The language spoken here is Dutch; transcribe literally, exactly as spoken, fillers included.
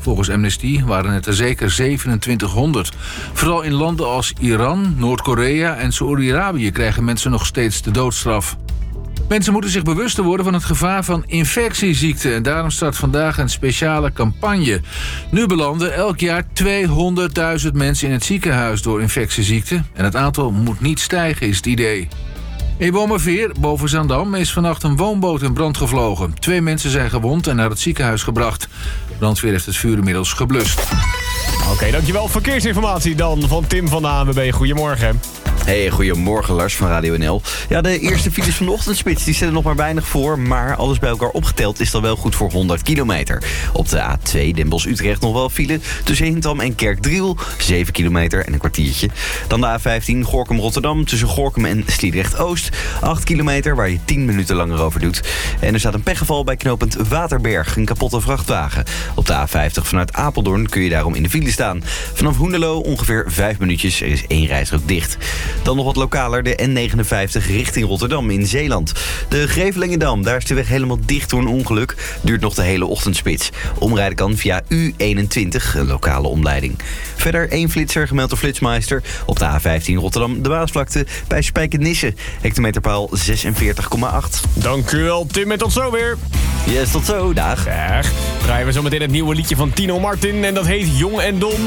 Volgens Amnesty waren het er zeker zevenentwintighonderd. Vooral in landen als Iran, Noord-Korea en Saoedi-Arabië krijgen mensen nog steeds de doodstraf. Mensen moeten zich bewuster worden van het gevaar van infectieziekten. En daarom start vandaag een speciale campagne. Nu belanden elk jaar tweehonderdduizend mensen in het ziekenhuis door infectieziekten. En het aantal moet niet stijgen, is het idee. In Wormerveer, boven Zaandam, is vannacht een woonboot in brand gevlogen. Twee mensen zijn gewond en naar het ziekenhuis gebracht. De brandweer heeft het vuur inmiddels geblust. Oké, okay, dankjewel. Verkeersinformatie dan van Tim van de A N W B. Goedemorgen. Hey, goedemorgen Lars van Radio N L. Ja, de eerste files van de ochtendspits die stellen nog maar weinig voor, maar alles bij elkaar opgeteld is dan wel goed voor honderd kilometer. Op de A twee Den Bosch-Utrecht nog wel file tussen Hintham en Kerkdriel, zeven kilometer en een kwartiertje. Dan de A vijftien Gorinchem-Rotterdam tussen Gorinchem en Sliedrecht-Oost, acht kilometer waar je tien minuten langer over doet. En er staat een pechgeval bij knooppunt Waterberg, een kapotte vrachtwagen. Op de A vijftig vanuit Apeldoorn kun je daarom in de file staan. Vanaf Hoenderloo ongeveer vijf minuutjes, er is één rijstrook dicht. Dan nog wat lokaler, de N negenenvijftig richting Rotterdam in Zeeland. De Grevelingendam, daar is de weg helemaal dicht door een ongeluk. Duurt nog de hele ochtendspits. Omrijden kan via U eenentwintig, een lokale omleiding. Verder één flitser gemeld door Flitsmeister. Op de A vijftien Rotterdam, de Waasvlakte bij Spijkenisse. Hectometerpaal zesenveertig komma acht. Dank u wel, Tim, en tot zo weer. Yes, tot zo, dag. Dag. Draaien we zo meteen het nieuwe liedje van Tino Martin en dat heet Jong en Dom.